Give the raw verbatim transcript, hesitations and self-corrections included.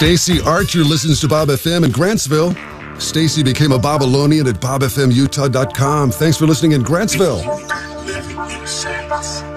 Stacy Archer listens to Bob F M in Grantsville. Stacy became a Babylonian at bob f m utah dot com. Thanks for listening in Grantsville.